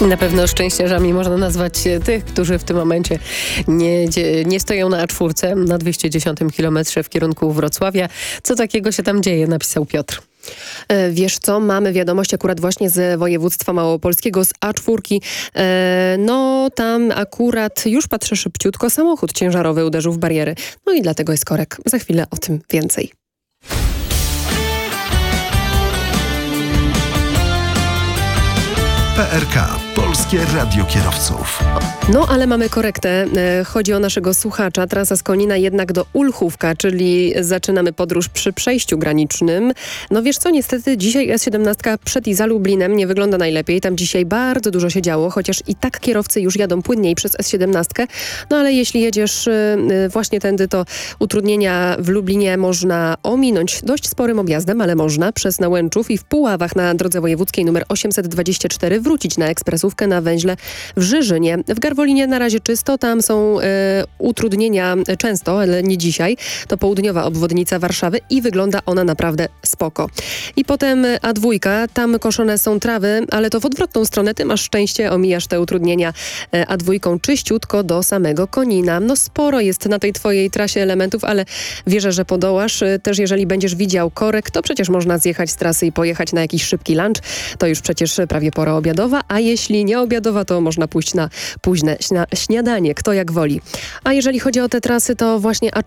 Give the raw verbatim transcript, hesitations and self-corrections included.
Na pewno szczęściarzami można nazwać tych, którzy w tym momencie nie, nie stoją na A cztery, na dwieście dziesiątym kilometrze w kierunku Wrocławia. Co takiego się tam dzieje, napisał Piotr. Wiesz co, mamy wiadomość akurat właśnie z województwa małopolskiego, z A cztery. E, no tam akurat, już patrzę szybciutko, samochód ciężarowy uderzył w bariery. No i dlatego jest korek. Za chwilę o tym więcej. P R K. Polskie Radio Kierowców. No, ale mamy korektę. Chodzi o naszego słuchacza. Trasa z Konina jednak do Ulchówka, czyli zaczynamy podróż przy przejściu granicznym. No wiesz co, niestety dzisiaj S siedemnaście przed i za Lublinem nie wygląda najlepiej. Tam dzisiaj bardzo dużo się działo, chociaż i tak kierowcy już jadą płynniej przez S siedemnaście. No ale jeśli jedziesz właśnie tędy, to utrudnienia w Lublinie można ominąć dość sporym objazdem, ale można przez Nałęczów i w Puławach na drodze wojewódzkiej nr osiemset dwadzieścia cztery wrócić na ekspresówkę na węźle w Żyżynie. W Garwolinie na razie czysto, tam są e, utrudnienia często, ale nie dzisiaj. To południowa obwodnica Warszawy i wygląda ona naprawdę spoko. I potem A dwa, tam koszone są trawy, ale to w odwrotną stronę. Ty masz szczęście, omijasz te utrudnienia e, A dwa czyściutko do samego Konina. No sporo jest na tej twojej trasie elementów, ale wierzę, że podołasz. E, też jeżeli będziesz widział korek, to przecież można zjechać z trasy i pojechać na jakiś szybki lunch. To już przecież prawie pora obiadowa, a jeśli nie obiadowa, to można pójść na późne śnia- śniadanie, kto jak woli. A jeżeli chodzi o te trasy, to właśnie A